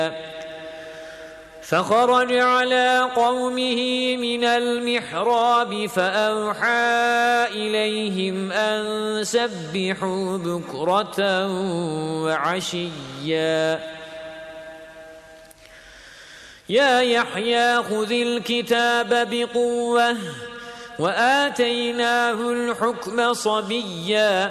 فخرج على قومه من المحراب فأوحى إليهم أن سبحوا بكرة وعشيا يا يحيى خذ الكتاب بقوة وآتيناه الحكم صبيا